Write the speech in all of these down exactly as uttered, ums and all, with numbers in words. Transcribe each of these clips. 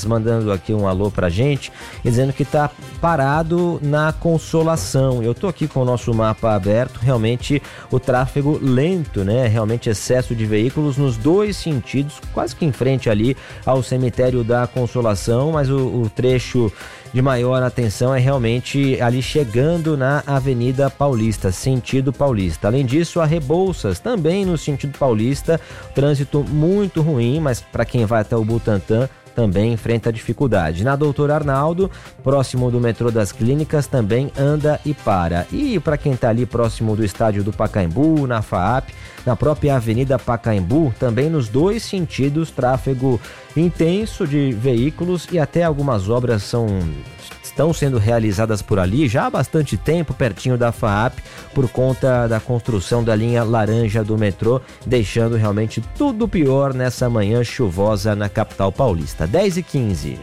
mandando aqui um alô pra gente, dizendo que tá parado na Consolação. Eu tô aqui com o nosso mapa aberto, realmente o tráfego lento, né? Realmente excesso de veículos nos dois sentidos, quase que em frente ali ao cemitério da Consolação, mas o, o trecho de maior atenção é realmente ali chegando na Avenida Paulista, sentido Paulista. Além disso, a Rebouças, também no sentido Paulista, trânsito muito ruim, mas para quem vai até o Butantã, também enfrenta dificuldade. Na Doutor Arnaldo, próximo do metrô das Clínicas, também anda e para. E para quem está ali próximo do estádio do Pacaembu, na FAAP, na própria Avenida Pacaembu, também nos dois sentidos, tráfego intenso de veículos e até algumas obras são... estão sendo realizadas por ali já há bastante tempo, pertinho da FAAP, por conta da construção da linha laranja do metrô, deixando realmente tudo pior nessa manhã chuvosa na capital paulista. dez e quinze.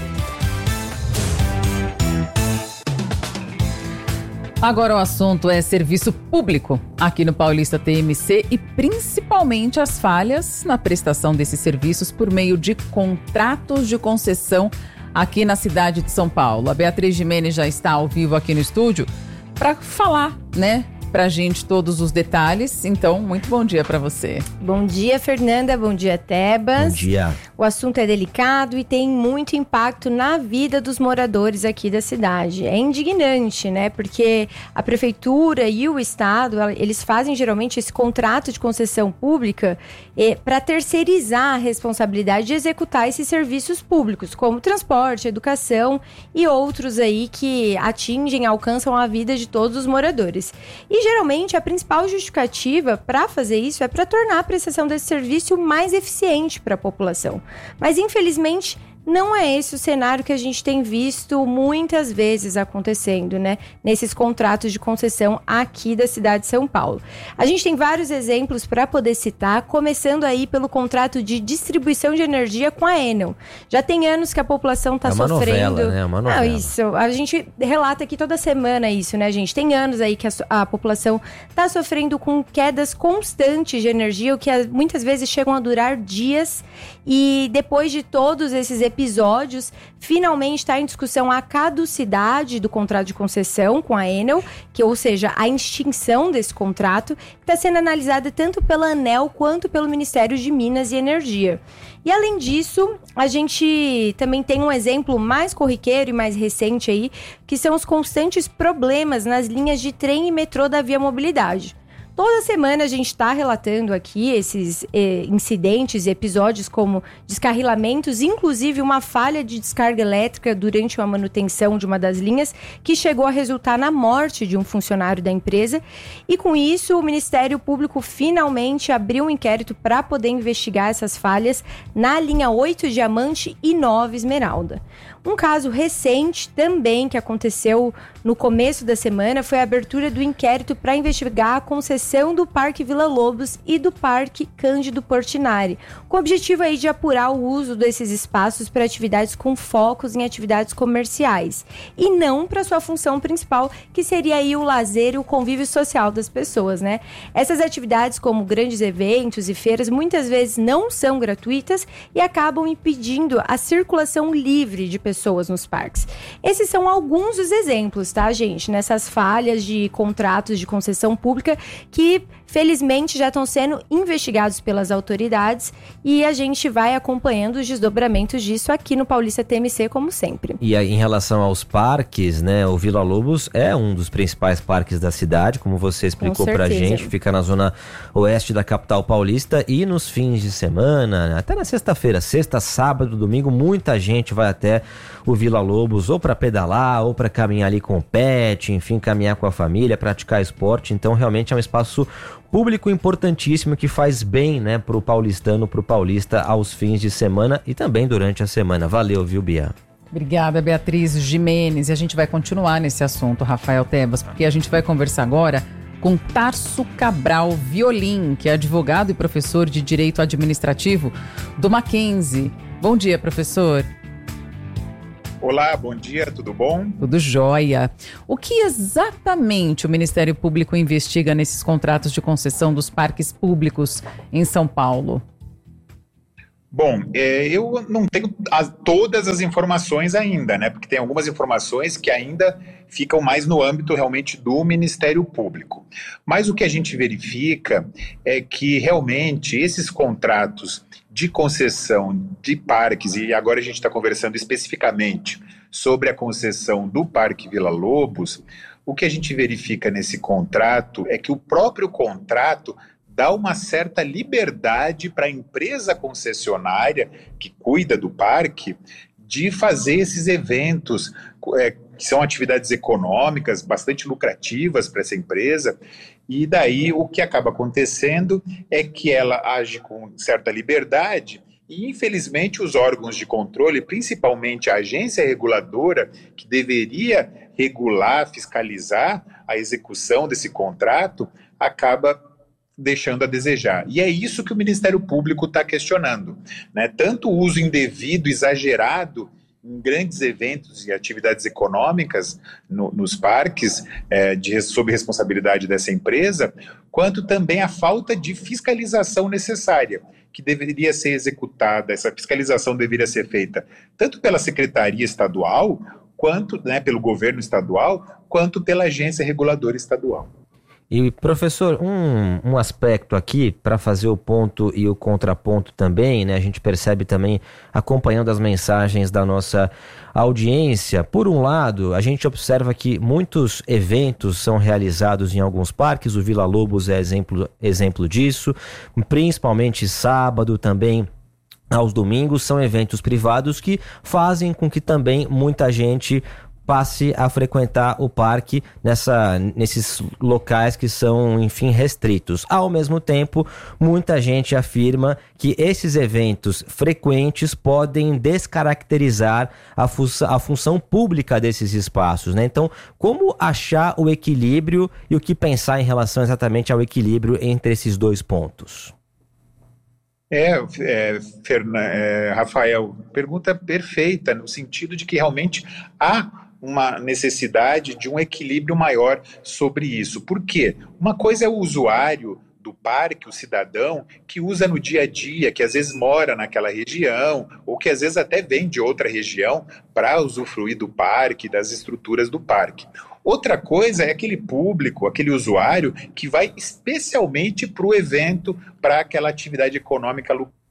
Agora o assunto é serviço público aqui no Paulista T M C e principalmente as falhas na prestação desses serviços por meio de contratos de concessão aqui na cidade de São Paulo. A Beatriz Gimenez já está ao vivo aqui no estúdio para falar, né, pra gente todos os detalhes. Então, muito bom dia para você. Bom dia, Fernanda. Bom dia, Tebas. Bom dia. O assunto é delicado e tem muito impacto na vida dos moradores aqui da cidade. É indignante, né? Porque a prefeitura e o estado, eles fazem geralmente esse contrato de concessão pública eh, para terceirizar a responsabilidade de executar esses serviços públicos, como transporte, educação e outros aí que atingem, alcançam a vida de todos os moradores. E geralmente a principal justificativa para fazer isso é para tornar a prestação desse serviço mais eficiente para a população. Mas infelizmente não é esse o cenário que a gente tem visto muitas vezes acontecendo, né? Nesses contratos de concessão aqui da cidade de São Paulo. A gente tem vários exemplos para poder citar, começando aí pelo contrato de distribuição de energia com a Enel. Já tem anos que a população está sofrendo. É uma novela, né? É uma novela. Não, isso. A gente relata aqui toda semana isso, né, gente? Tem anos aí que a, a população está sofrendo com quedas constantes de energia, o que muitas vezes chegam a durar dias. E depois de todos esses episódios, finalmente está em discussão a caducidade do contrato de concessão com a Enel, que, ou seja, a extinção desse contrato, que está sendo analisada tanto pela ANEEL quanto pelo Ministério de Minas e Energia. E além disso, a gente também tem um exemplo mais corriqueiro e mais recente aí, que são os constantes problemas nas linhas de trem e metrô da Via Mobilidade. Toda semana a gente está relatando aqui esses eh, incidentes e episódios como descarrilamentos, inclusive uma falha de descarga elétrica durante uma manutenção de uma das linhas que chegou a resultar na morte de um funcionário da empresa. E com isso, o Ministério Público finalmente abriu um inquérito para poder investigar essas falhas na linha oito Diamante e nove Esmeralda. Um caso recente também que aconteceu no começo da semana foi a abertura do inquérito para investigar a concessão do Parque Vila Lobos e do Parque Cândido Portinari, com o objetivo aí de apurar o uso desses espaços para atividades com focos em atividades comerciais e não para sua função principal, que seria aí o lazer e o convívio social das pessoas, né? Essas atividades, como grandes eventos e feiras, muitas vezes não são gratuitas e acabam impedindo a circulação livre de pessoas pessoas nos parques. Esses são alguns dos exemplos, tá, gente? Nessas falhas de contratos de concessão pública que, felizmente, já estão sendo investigados pelas autoridades e a gente vai acompanhando os desdobramentos disso aqui no Paulista T M C, como sempre. E aí, em relação aos parques, né, o Vila Lobos é um dos principais parques da cidade, como você explicou pra gente, fica na zona oeste da capital paulista e nos fins de semana, até na sexta-feira, sexta, sábado, domingo, muita gente vai até o Vila Lobos ou para pedalar ou para caminhar ali com o pet, enfim, caminhar com a família, praticar esporte. Então realmente é um espaço público importantíssimo que faz bem, né, pro paulistano, pro paulista aos fins de semana e também durante a semana. Valeu, viu, Bia? Obrigada, Beatriz Gimenez. E a gente vai continuar nesse assunto, Rafael Tebas, porque a gente vai conversar agora com Tarso Cabral Violim, que é advogado e professor de Direito Administrativo do Mackenzie. Bom dia, professor. Olá, bom dia, tudo bom? Tudo jóia. O que exatamente o Ministério Público investiga nesses contratos de concessão dos parques públicos em São Paulo? Bom, é, eu não tenho as, todas as informações ainda, né? Porque tem algumas informações que ainda ficam mais no âmbito realmente do Ministério Público. Mas o que a gente verifica é que realmente esses contratos de concessão de parques, e agora a gente está conversando especificamente sobre a concessão do Parque Vila Lobos, o que a gente verifica nesse contrato é que o próprio contrato dá uma certa liberdade para a empresa concessionária que cuida do parque de fazer esses eventos, é, que são atividades econômicas bastante lucrativas para essa empresa, e daí o que acaba acontecendo é que ela age com certa liberdade e, infelizmente, os órgãos de controle, principalmente a agência reguladora, que deveria regular, fiscalizar a execução desse contrato, acaba deixando a desejar. E é isso que o Ministério Público está questionando, né? Tanto o uso indevido, exagerado, em grandes eventos e atividades econômicas no, nos parques, é, de, sob responsabilidade dessa empresa, quanto também a falta de fiscalização necessária, que deveria ser executada, essa fiscalização deveria ser feita tanto pela Secretaria Estadual, quanto, né, pelo governo estadual, quanto pela agência reguladora estadual. E, professor, um, um aspecto aqui, para fazer o ponto e o contraponto também, né? A gente percebe também, acompanhando as mensagens da nossa audiência, por um lado, a gente observa que muitos eventos são realizados em alguns parques, o Vila Lobos é exemplo, exemplo disso, principalmente sábado também. Aos domingos, são eventos privados que fazem com que também muita gente passe a frequentar o parque nessa, nesses locais que são, enfim, restritos. Ao mesmo tempo, muita gente afirma que esses eventos frequentes podem descaracterizar a, fu- a função pública desses espaços, né? Então, como achar o equilíbrio e o que pensar em relação exatamente ao equilíbrio entre esses dois pontos? É, é, Fernan, é, Rafael, pergunta perfeita, no sentido de que realmente há uma necessidade de um equilíbrio maior sobre isso. Por quê? Uma coisa é o usuário do parque, o cidadão, que usa no dia a dia, que às vezes mora naquela região, ou que às vezes até vem de outra região para usufruir do parque, das estruturas do parque. Outra coisa é aquele público, aquele usuário que vai especialmente para o evento, para aquela atividade econômica lucrativa.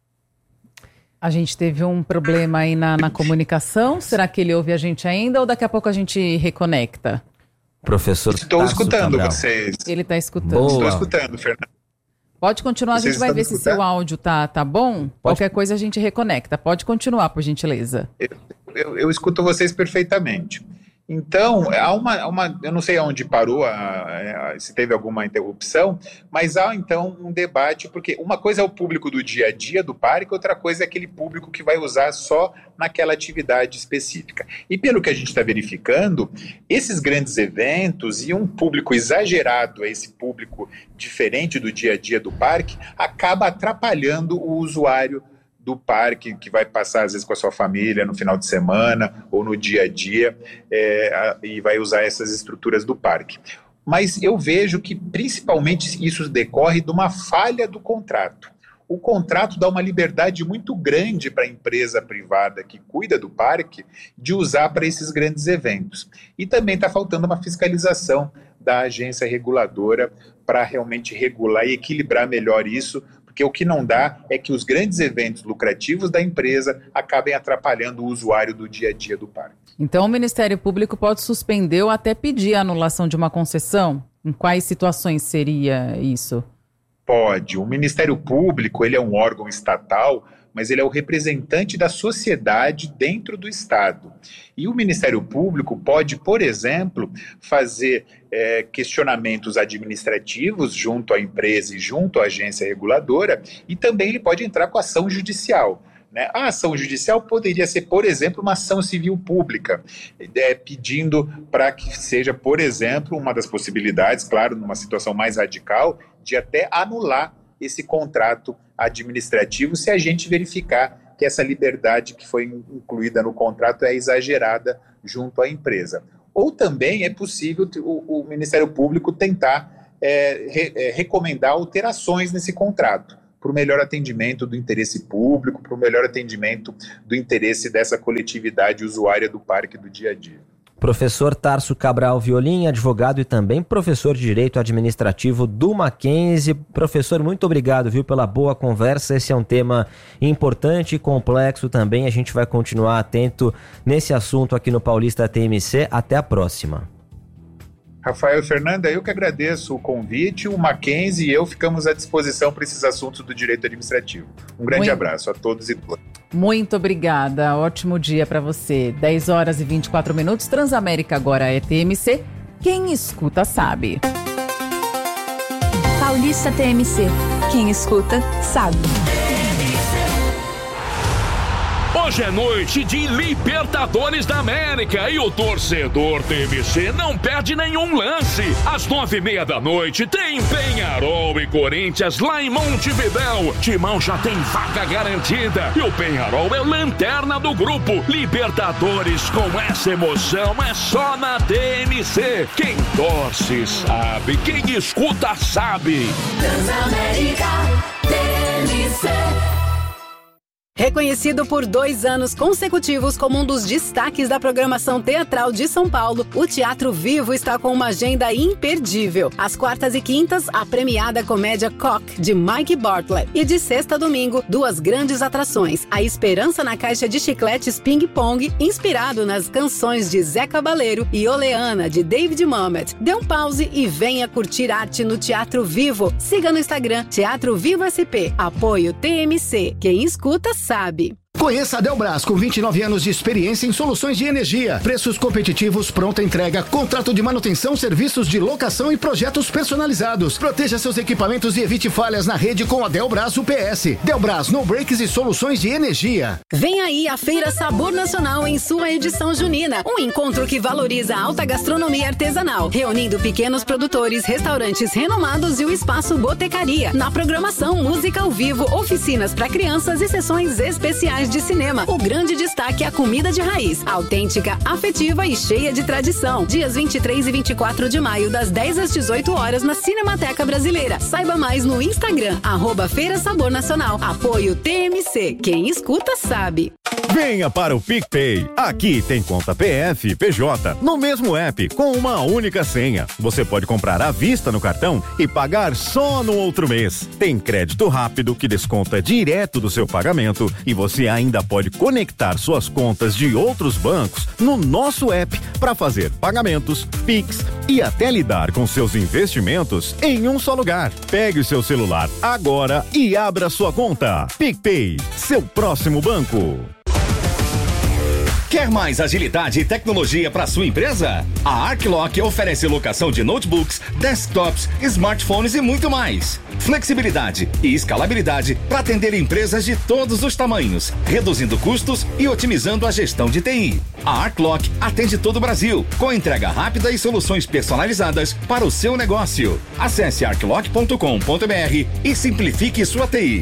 A gente teve um problema aí na, na comunicação. Será que ele ouve a gente ainda ou daqui a pouco a gente reconecta? Professor Estou Tasso escutando Cabral. vocês. Ele está escutando. Boa. Estou escutando, Fernando. Pode continuar, Vocês a gente vai estão ver se escutando? seu áudio tá, tá bom. Pode. Qualquer coisa a gente reconecta. Pode continuar, por gentileza. Eu, eu, eu escuto vocês perfeitamente. Então, há uma, uma, eu não sei onde parou, a, a, se teve alguma interrupção, mas há então um debate, porque uma coisa é o público do dia a dia do parque, outra coisa é aquele público que vai usar só naquela atividade específica. E pelo que a gente está verificando, esses grandes eventos e um público exagerado a esse público diferente do dia a dia do parque, acaba atrapalhando o usuário do parque, que vai passar às vezes com a sua família no final de semana ou no dia a dia, é, a, e vai usar essas estruturas do parque. Mas eu vejo que principalmente isso decorre de uma falha do contrato. O contrato dá uma liberdade muito grande para a empresa privada que cuida do parque de usar para esses grandes eventos. E também está faltando uma fiscalização da agência reguladora para realmente regular e equilibrar melhor isso, porque o que não dá é que os grandes eventos lucrativos da empresa acabem atrapalhando o usuário do dia a dia do parque. Então o Ministério Público pode suspender ou até pedir a anulação de uma concessão? Em quais situações seria isso? Pode. O Ministério Público, ele é um órgão estatal, mas ele é o representante da sociedade dentro do Estado. E o Ministério Público pode, por exemplo, fazer é, questionamentos administrativos junto à empresa e junto à agência reguladora, e também ele pode entrar com ação judicial. Né? A ação judicial poderia ser, por exemplo, uma ação civil pública, é, pedindo para que seja, por exemplo, uma das possibilidades, claro, numa situação mais radical, de até anular esse contrato administrativo se a gente verificar que essa liberdade que foi incluída no contrato é exagerada junto à empresa. Ou também é possível o, o Ministério Público tentar é, re, é, recomendar alterações nesse contrato. para o melhor atendimento do interesse público, para o melhor atendimento do interesse dessa coletividade usuária do parque do dia a dia. Professor Tarso Cabral Violim, advogado e também professor de Direito Administrativo do Mackenzie. Professor, muito obrigado, viu, pela boa conversa. Esse é um tema importante e complexo também. A gente vai continuar atento nesse assunto aqui no Paulista T M C. Até a próxima. Rafael e Fernanda, eu que agradeço o convite. O Mackenzie e eu ficamos à disposição para esses assuntos do direito administrativo. Um grande muito... abraço a todos e todas. Muito obrigada, ótimo dia para você. dez horas e vinte e quatro minutos, Transamérica agora é T M C. Quem escuta sabe. Paulista T M C. Quem escuta sabe. Hoje é noite de Libertadores da América e o torcedor T M C não perde nenhum lance. Às nove e meia da noite tem Peñarol e Corinthians lá em Montevidéu. Timão já tem vaga garantida e o Peñarol é lanterna do grupo. Libertadores com essa emoção é só na T M C. Quem torce sabe, quem escuta sabe. Transamérica T M C. Reconhecido por dois anos consecutivos como um dos destaques da programação teatral de São Paulo, o Teatro Vivo está com uma agenda imperdível. Às quartas e quintas, a premiada comédia Cock, de Mike Bartlett. E de sexta a domingo, duas grandes atrações. A Esperança na Caixa de Chicletes Ping Pong, inspirado nas canções de Zé Cabaleiro, e Oleana, de David Mamet. Dê um pause e venha curtir arte no Teatro Vivo. Siga no Instagram, Teatro Vivo S P. Apoio T M C. Quem escuta, sabe. Conheça a Delbras, com vinte e nove anos de experiência em soluções de energia. Preços competitivos, pronta entrega, contrato de manutenção, serviços de locação e projetos personalizados. Proteja seus equipamentos e evite falhas na rede com a Delbras U P S. Delbras, no breaks e soluções de energia. Vem aí a Feira Sabor Nacional em sua edição junina. Um encontro que valoriza a alta gastronomia artesanal, reunindo pequenos produtores, restaurantes renomados e o espaço Botecaria. Na programação, música ao vivo, oficinas para crianças e sessões especiais de cinema. O grande destaque é a comida de raiz, autêntica, afetiva e cheia de tradição. Dias vinte e três e vinte e quatro de maio, das dez às dezoito horas, na Cinemateca Brasileira. Saiba mais no Instagram, arroba Feira Sabor Nacional. Apoio T M C. Quem escuta sabe. Venha para o PicPay. Aqui tem conta P F e P J no mesmo app, com uma única senha. Você pode comprar à vista no cartão e pagar só no outro mês. Tem crédito rápido que desconta direto do seu pagamento e você ainda pode conectar suas contas de outros bancos no nosso app para fazer pagamentos, Pix e até lidar com seus investimentos em um só lugar. Pegue o seu celular agora e abra sua conta. PicPay, seu próximo banco. Quer mais agilidade e tecnologia para sua empresa? A Arclock oferece locação de notebooks, desktops, smartphones e muito mais. Flexibilidade e escalabilidade para atender empresas de todos os tamanhos, reduzindo custos e otimizando a gestão de T I. A Arclock atende todo o Brasil, com entrega rápida e soluções personalizadas para o seu negócio. Acesse arclock ponto com ponto b r e simplifique sua T I.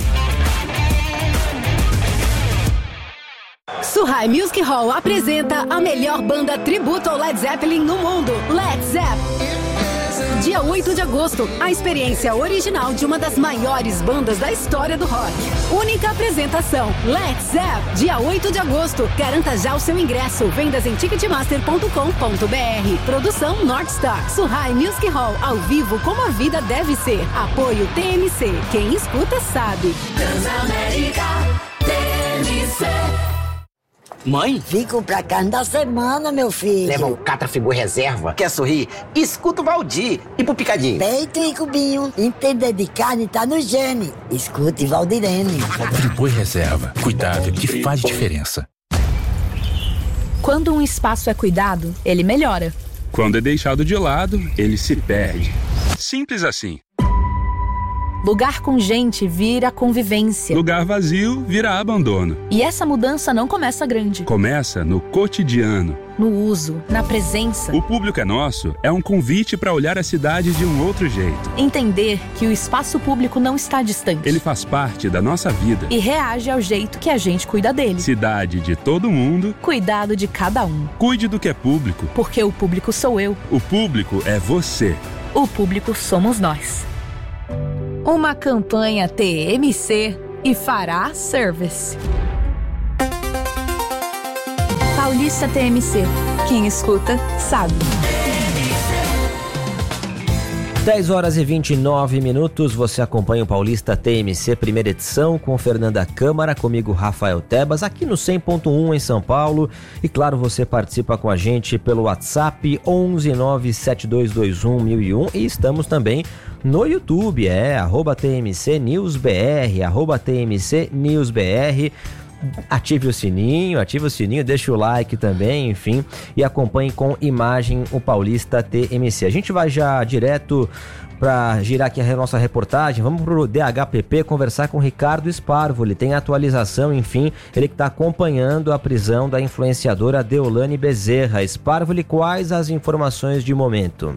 Suhai Music Hall apresenta a melhor banda tributo ao Led Zeppelin no mundo, Led Zepp. Dia oito de agosto, a experiência original de uma das maiores bandas da história do rock. Única apresentação, Led Zepp. Dia oito de agosto, garanta já o seu ingresso. Vendas em ticketmaster ponto com ponto b r. Produção North Star. Suhai Music Hall, ao vivo como a vida deve ser. Apoio T M C. Quem escuta sabe. Transamérica T M C. Mãe? Fico pra cada semana, meu filho. Leva o Catrafibu Reserva. Quer sorrir? Escuta o Valdir. E pro Picadinho? Peito e cubinho. Entender de carne tá no gene. Escute Valdirene. Friboi Reserva. Cuidado que faz diferença. Quando um espaço é cuidado, ele melhora. Quando é deixado de lado, ele se perde. Simples assim. Lugar com gente vira convivência. Lugar vazio vira abandono. E essa mudança não começa grande. Começa no cotidiano. No uso, na presença. O Público é Nosso é um convite para olhar a cidade de um outro jeito. Entender que o espaço público não está distante. Ele faz parte da nossa vida. E reage ao jeito que a gente cuida dele. Cidade de todo mundo. Cuidado de cada um. Cuide do que é público. Porque o público sou eu. O público é você. O público somos nós. Uma campanha T M C e Fará Service. Paulista T M C. Quem escuta, sabe. dez horas e vinte e nove minutos, você acompanha o Paulista T M C, primeira edição, com Fernanda Câmara, comigo Rafael Tebas, aqui no cem ponto um em São Paulo. E claro, você participa com a gente pelo WhatsApp onze nove sete dois dois um mil e um, e estamos também no YouTube, é arroba T M C News B R, arroba T M C News B R. Ative o sininho, ative o sininho, deixa o like também, enfim, e acompanhe com imagem o Paulista T M C. A gente vai já direto para girar aqui a nossa reportagem. Vamos pro D H P P conversar com o Ricardo Sparvo. Ele tem atualização, enfim, ele que está acompanhando a prisão da influenciadora Deolane Bezerra. Sparvo, quais as informações de momento?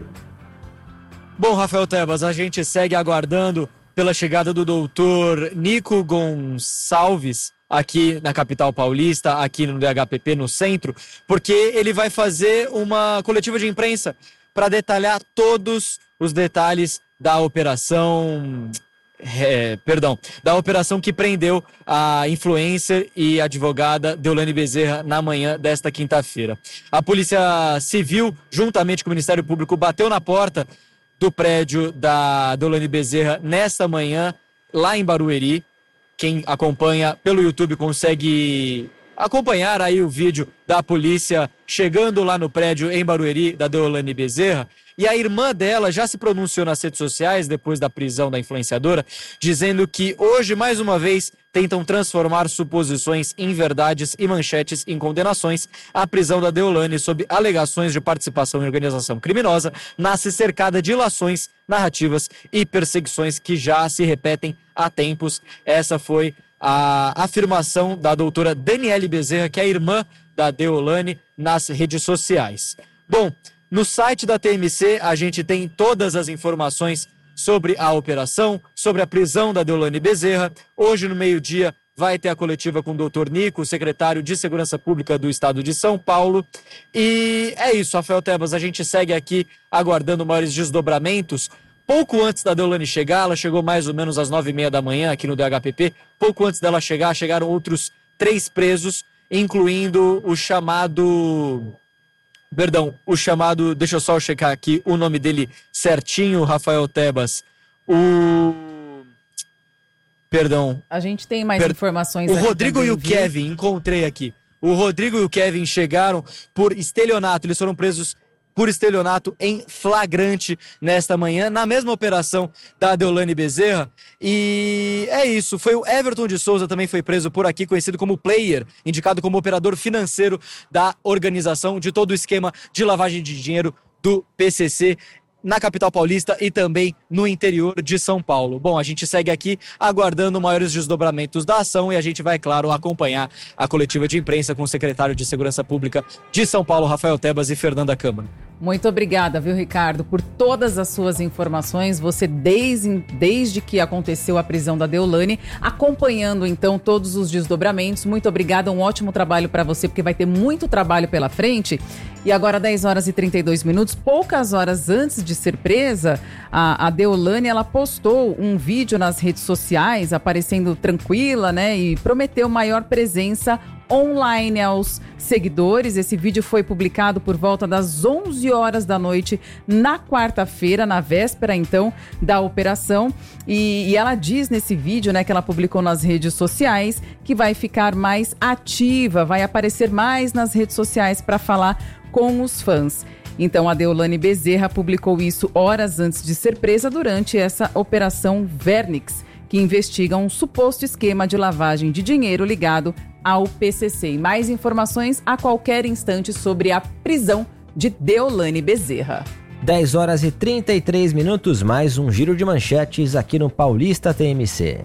Bom, Rafael Tebas, a gente segue aguardando pela chegada do doutor Nico Gonçalves aqui na capital paulista, aqui no D H P P, no centro, porque ele vai fazer uma coletiva de imprensa para detalhar todos os detalhes da operação, é, perdão, da operação que prendeu a influencer e advogada Deolane Bezerra na manhã desta quinta-feira. A Polícia Civil, juntamente com o Ministério Público, bateu na porta do prédio da Deolane Bezerra nesta manhã, lá em Barueri. Quem acompanha pelo YouTube consegue acompanhar aí o vídeo da polícia chegando lá no prédio em Barueri da Deolane Bezerra. E a irmã dela já se pronunciou nas redes sociais depois da prisão da influenciadora, dizendo que hoje, mais uma vez, tentam transformar suposições em verdades e manchetes em condenações. A prisão da Deolane, sob alegações de participação em organização criminosa, nasce cercada de ilações, narrativas e perseguições que já se repetem há tempos. Essa foi a afirmação da doutora Daniele Bezerra, que é a irmã da Deolane, nas redes sociais. Bom, no site da T M C a gente tem todas as informações sobre a operação, sobre a prisão da Deolane Bezerra. Hoje, no meio-dia, vai ter a coletiva com o doutor Nico, secretário de Segurança Pública do Estado de São Paulo. E é isso, Rafael Tebas, a gente segue aqui aguardando maiores desdobramentos. Pouco antes da Deolane chegar, ela chegou mais ou menos às nove e meia da manhã aqui no D H P P. Pouco antes dela chegar, chegaram outros três presos, incluindo o chamado... Perdão, o chamado... Deixa eu só checar aqui o nome dele certinho, Rafael Tebas. O... Perdão. A gente tem mais per... informações O aqui Rodrigo também, e o viu? Kevin, encontrei aqui. O Rodrigo e o Kevin chegaram por estelionato. Eles foram presos por estelionato em flagrante nesta manhã, na mesma operação da Deolane Bezerra. E é isso, foi o Everton de Souza, também foi preso por aqui, conhecido como Player, indicado como operador financeiro da organização de todo o esquema de lavagem de dinheiro do P C C na capital paulista e também no interior de São Paulo. Bom, a gente segue aqui aguardando maiores desdobramentos da ação e a gente vai, claro, acompanhar a coletiva de imprensa com o secretário de Segurança Pública de São Paulo, Rafael Tebas, e Fernanda Câmara. Muito obrigada, viu, Ricardo, por todas as suas informações. Você, desde, desde que aconteceu a prisão da Deolane, acompanhando, então, todos os desdobramentos. Muito obrigada, um ótimo trabalho para você, porque vai ter muito trabalho pela frente. E agora, dez horas e trinta e dois minutos, poucas horas antes de ser presa, a, a Deolane, ela postou um vídeo nas redes sociais, aparecendo tranquila, né, e prometeu maior presença online aos seguidores. Esse vídeo foi publicado por volta das onze horas da noite na quarta-feira, na véspera então da operação, e, e ela diz nesse vídeo, né, que ela publicou nas redes sociais, que vai ficar mais ativa, vai aparecer mais nas redes sociais para falar com os fãs. Então a Deolane Bezerra publicou isso horas antes de ser presa durante essa operação Vernix, que investiga um suposto esquema de lavagem de dinheiro ligado ao P C C. E mais informações a qualquer instante sobre a prisão de Deolane Bezerra. dez horas e trinta e três minutos, mais um giro de manchetes aqui no Paulista T M C.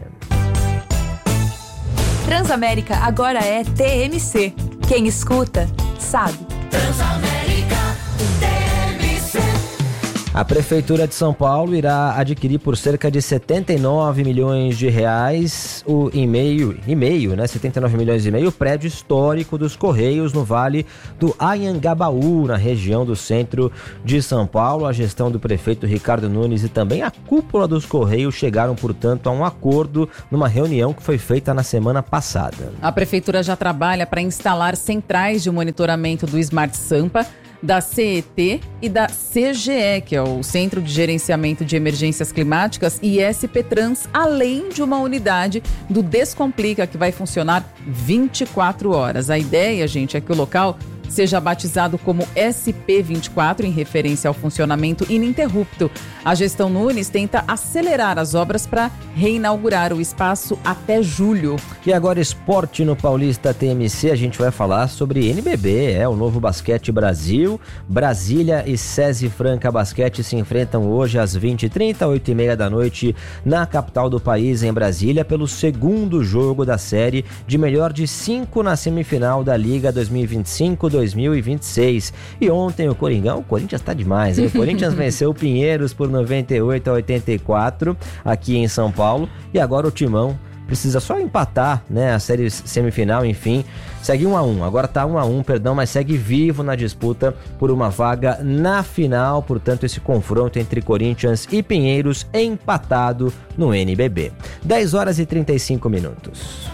Transamérica agora é T M C. Quem escuta, sabe. Transamérica T M C. A Prefeitura de São Paulo irá adquirir por cerca de setenta e nove milhões de reais o e meio, e meio, né? setenta e nove milhões e meio, o prédio histórico dos Correios no Vale do Anhangabaú, na região do centro de São Paulo. A gestão do prefeito Ricardo Nunes e também a cúpula dos Correios chegaram, portanto, a um acordo numa reunião que foi feita na semana passada. A Prefeitura já trabalha para instalar centrais de monitoramento do Smart Sampa, da C E T e da C G E, que é o Centro de Gerenciamento de Emergências Climáticas, e S P Trans, além de uma unidade do Descomplica, que vai funcionar vinte e quatro horas. A ideia, gente, é que o local seja batizado como S P vinte e quatro, em referência ao funcionamento ininterrupto. A gestão Nunes tenta acelerar as obras para reinaugurar o espaço até julho. E agora, esporte no Paulista T M C, a gente vai falar sobre N B B, é o Novo Basquete Brasil. Brasília e SESI Franca Basquete se enfrentam hoje às vinte e trinta, oito e meia da noite, na capital do país, em Brasília, pelo segundo jogo da série de melhor de cinco na semifinal da Liga dois mil e vinte e cinco dois mil e vinte e seis. E ontem o Coringão, o Corinthians tá demais, hein? O Corinthians venceu o Pinheiros por noventa e oito a oitenta e quatro aqui em São Paulo, e agora o Timão precisa só empatar, né, a série semifinal, enfim, segue um a um, agora tá um a um, perdão, mas segue vivo na disputa por uma vaga na final, portanto esse confronto entre Corinthians e Pinheiros empatado no N B B. dez horas e trinta e cinco minutos.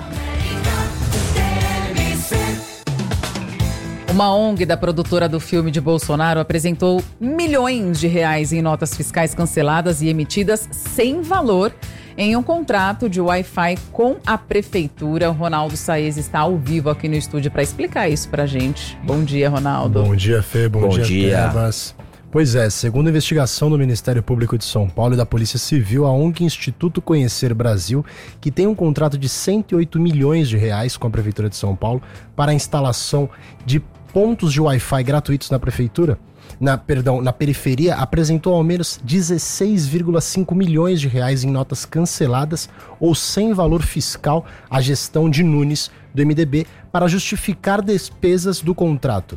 Uma O N G da produtora do filme de Bolsonaro apresentou milhões de reais em notas fiscais canceladas e emitidas sem valor em um contrato de Wi-Fi com a prefeitura. O Ronaldo Saez está ao vivo aqui no estúdio para explicar isso pra gente. Bom dia, Ronaldo. Bom dia, Fê. Bom, Bom dia, dia. Tebas. Pois é, segundo a investigação do Ministério Público de São Paulo e da Polícia Civil, a O N G Instituto Conhecer Brasil, que tem um contrato de cento e oito milhões de reais com a Prefeitura de São Paulo para a instalação de pontos de Wi-Fi gratuitos na prefeitura, na, perdão, na periferia, apresentou ao menos dezesseis vírgula cinco milhões de reais em notas canceladas ou sem valor fiscal à gestão de Nunes do M D B para justificar despesas do contrato.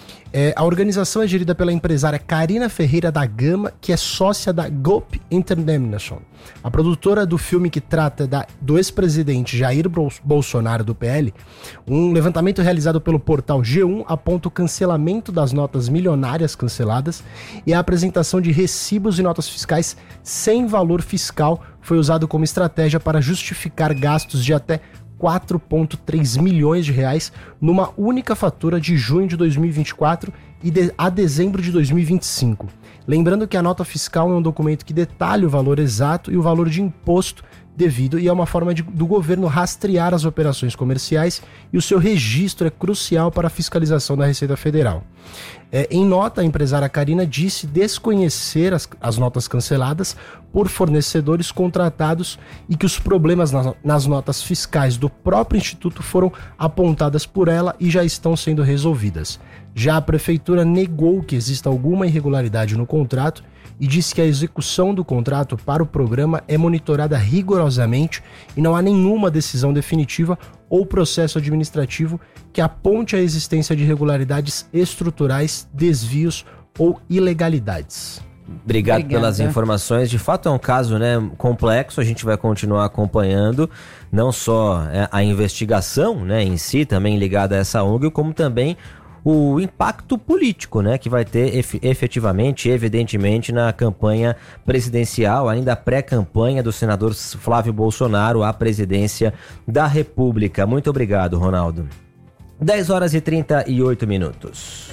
É, a organização é gerida pela empresária Karina Ferreira da Gama, que é sócia da Gop International. A produtora do filme que trata da, do ex-presidente Jair Bolsonaro do P L, um levantamento realizado pelo portal G um aponta o cancelamento das notas milionárias canceladas e a apresentação de recibos e notas fiscais sem valor fiscal foi usado como estratégia para justificar gastos de até quatro vírgula três milhões de reais numa única fatura de junho de dois mil e vinte e quatro e de, a dezembro de dois mil e vinte e cinco. Lembrando que a nota fiscal é um documento que detalha o valor exato e o valor de imposto devido, e é uma forma de, do governo rastrear as operações comerciais, e o seu registro é crucial para a fiscalização da Receita Federal. É, em nota, a empresária Karina disse desconhecer as, as notas canceladas por fornecedores contratados e que os problemas nas, nas notas fiscais do próprio Instituto foram apontadas por ela e já estão sendo resolvidas. Já a Prefeitura negou que exista alguma irregularidade no contrato e disse que a execução do contrato para o programa é monitorada rigorosamente e não há nenhuma decisão definitiva ou processo administrativo que aponte a existência de irregularidades estruturais, desvios ou ilegalidades. Obrigado Obrigada. pelas informações. De fato é um caso, né, complexo, a gente vai continuar acompanhando não só a investigação, né, em si, também ligada a essa O N G, como também o impacto político, né, que vai ter ef- efetivamente, evidentemente, na campanha presidencial, ainda pré-campanha do senador Flávio Bolsonaro à presidência da República. Muito obrigado, Ronaldo. dez horas e trinta e oito minutos.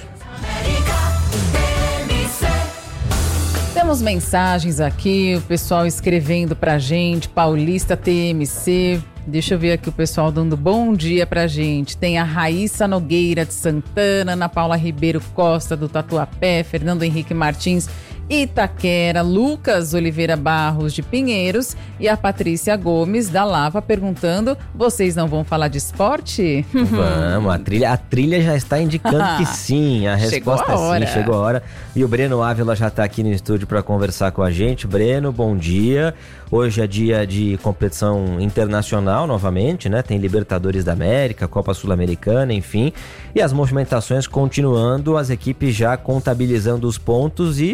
Temos mensagens aqui, o pessoal escrevendo pra gente, Paulista T M C. Deixa eu ver aqui o pessoal dando bom dia pra gente. Tem a Raíssa Nogueira de Santana, Ana Paula Ribeiro Costa do Tatuapé, Fernando Henrique Martins Itaquera, Lucas Oliveira Barros de Pinheiros e a Patrícia Gomes da Lava perguntando: vocês não vão falar de esporte? Vamos, a trilha, a trilha já está indicando que sim, a resposta Chegou a é sim, hora. chegou a hora. E o Breno Ávila já está aqui no estúdio para conversar com a gente. Breno, bom dia. Hoje é dia de competição internacional novamente, né? Tem Libertadores da América, Copa Sul-Americana, enfim. E as movimentações continuando, as equipes já contabilizando os pontos e fazendo a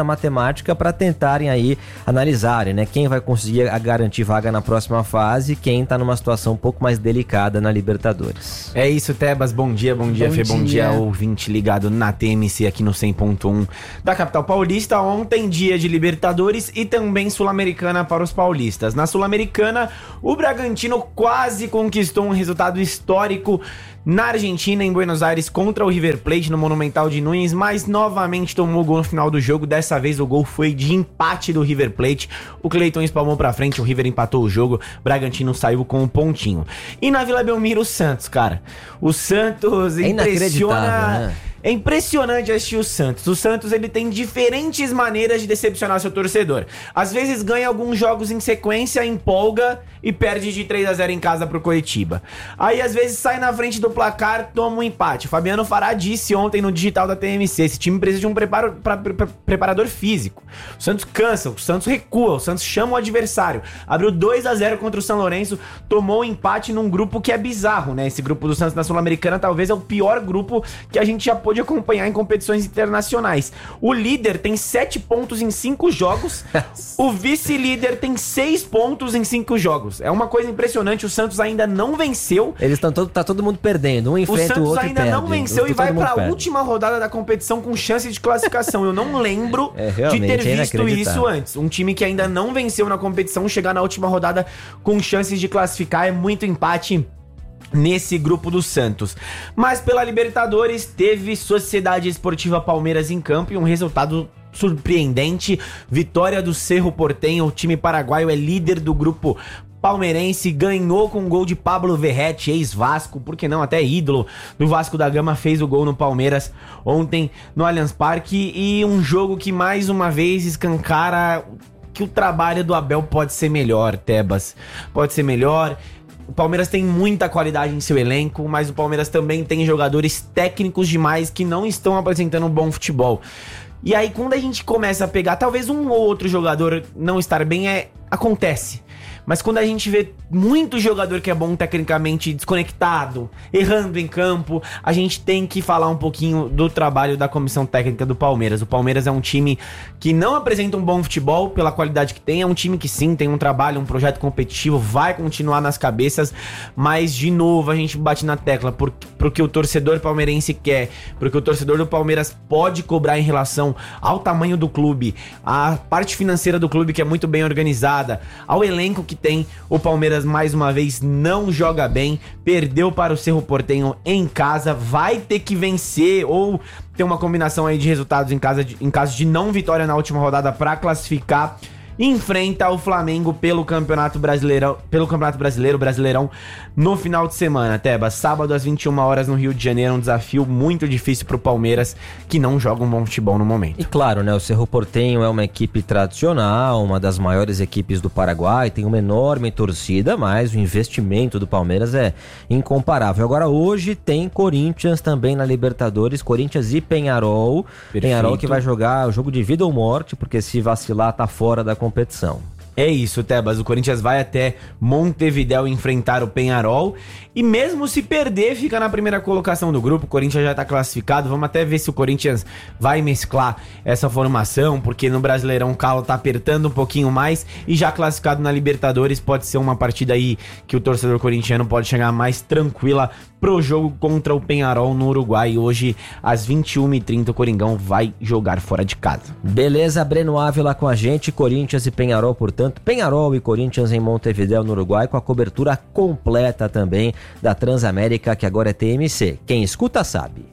na matemática para tentarem aí analisarem, né? Quem vai conseguir a garantir vaga na próxima fase, quem tá numa situação um pouco mais delicada na Libertadores. É isso, Tebas. Bom dia, bom dia, Bom Fê. Bom dia. dia, ouvinte ligado na T M C aqui no cem ponto um da capital paulista. Ontem, dia de Libertadores e também Sul-Americana para os paulistas. Na Sul-Americana, o Bragantino quase conquistou um resultado histórico na Argentina, em Buenos Aires, contra o River Plate no Monumental de Nunes, mas novamente tomou gol no final do jogo. Dessa vez o gol foi de empate do River Plate. O Cleiton espalmou pra frente, o River empatou o jogo, Bragantino saiu com um pontinho. E na Vila Belmiro, o Santos, cara. O Santos É impressiona... inacreditável, né? É impressionante assistir o Santos. O Santos, ele tem diferentes maneiras de decepcionar seu torcedor. Às vezes ganha alguns jogos em sequência, empolga e perde de três a zero em casa pro Coritiba. Aí às vezes sai na frente do placar, toma um empate. Fabiano Fará disse ontem no digital da T M C, esse time precisa de um preparo, pra, pra, preparador físico. O Santos cansa, o Santos recua, o Santos chama o adversário. Abriu dois a zero contra o São Lourenço, tomou um empate num grupo que é bizarro, né? Esse grupo do Santos na Sul-Americana talvez é o pior grupo que a gente já pôde de acompanhar em competições internacionais. O líder tem sete pontos em cinco jogos, o vice-líder tem seis pontos em cinco jogos. É uma coisa impressionante, o Santos ainda não venceu. Eles estão todo, tá todo mundo perdendo, um enfrenta o, Santos outro ainda e perde. não venceu O- e vai todo mundo pra perde. última rodada da competição com chance de classificação. Eu não lembro É, de realmente, ter é visto inacreditável. isso antes. Um time que ainda não venceu na competição chegar na última rodada com chances de classificar, é muito empate nesse grupo do Santos. Mas pela Libertadores teve Sociedade Esportiva Palmeiras em campo e um resultado surpreendente. Vitória do Cerro Porteño, o time paraguaio é líder do grupo palmeirense, ganhou com um gol de Pablo Verratti, ex-Vasco, por que não, até ídolo do Vasco da Gama, fez o gol no Palmeiras ontem no Allianz Parque, e um jogo que mais uma vez escancara que o trabalho do Abel pode ser melhor, Tebas, pode ser melhor. O Palmeiras tem muita qualidade em seu elenco, mas o Palmeiras também tem jogadores técnicos demais que não estão apresentando um bom futebol. E aí quando a gente começa a pegar, talvez um ou outro jogador não estar bem, é acontece. Mas quando a gente vê muito jogador que é bom tecnicamente desconectado, errando em campo, a gente tem que falar um pouquinho do trabalho da comissão técnica do Palmeiras. O Palmeiras é um time que não apresenta um bom futebol pela qualidade que tem, é um time que sim, tem um trabalho, um projeto competitivo, vai continuar nas cabeças, mas de novo a gente bate na tecla por, pro que o torcedor palmeirense quer, porque o torcedor do Palmeiras pode cobrar em relação ao tamanho do clube, à parte financeira do clube que é muito bem organizada, ao elenco que tem. O Palmeiras mais uma vez não joga bem, perdeu para o Cerro Porteño em casa, vai ter que vencer ou ter uma combinação aí de resultados em, casa de, em caso de não vitória na última rodada para classificar. Enfrenta o Flamengo pelo Campeonato Brasileiro, pelo Campeonato Brasileiro, Brasileirão, no final de semana, Teba. Sábado às vinte e uma horas no Rio de Janeiro, um desafio muito difícil pro Palmeiras, que não joga um bom futebol no momento. E claro, né, o Cerro Porteño é uma equipe tradicional, uma das maiores equipes do Paraguai, tem uma enorme torcida, mas o investimento do Palmeiras é incomparável. Agora hoje tem Corinthians também na Libertadores, Corinthians e Peñarol. Perfeito. Peñarol que vai jogar o jogo de vida ou morte, porque se vacilar tá fora da competição. É isso, Tebas. O Corinthians vai até Montevidéu enfrentar o Peñarol. E mesmo se perder, fica na primeira colocação do grupo. O Corinthians já tá classificado. Vamos até ver se o Corinthians vai mesclar essa formação, porque no Brasileirão o calo tá apertando um pouquinho mais. E já classificado na Libertadores, pode ser uma partida aí que o torcedor corintiano pode chegar mais tranquila pro jogo contra o Peñarol no Uruguai. Hoje, às vinte e uma e trinta, o Coringão vai jogar fora de casa. Beleza, Breno Ávila com a gente, Corinthians e Peñarol, portanto, Peñarol e Corinthians em Montevidéu, no Uruguai, com a cobertura completa também da Transamérica, que agora é T M C. Quem escuta sabe.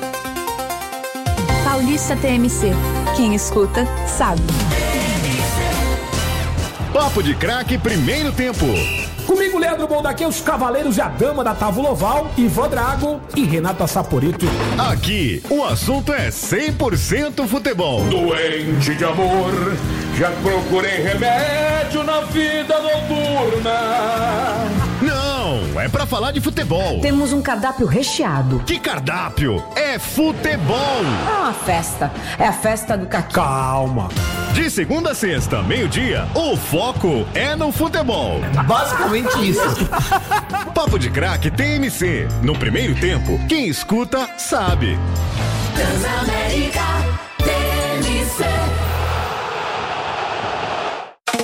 Paulista T M C. Quem escuta sabe. Papo de Craque, primeiro tempo. Comigo, Leandro Bondaquê, os cavaleiros e a dama da Távola Oval, Ivan Drago e Renata Saporito. Aqui, o assunto é cem por cento futebol. Doente de amor, já procurei remédio na vida noturna. Não, é pra falar de futebol. Temos um cardápio recheado. Que cardápio? É futebol. É uma festa. É a festa do caqui. Calma. De segunda a sexta, meio-dia, o foco é no futebol. Basicamente isso. Papo de Craque T M C. No primeiro tempo, quem escuta sabe. Transamérica T M C.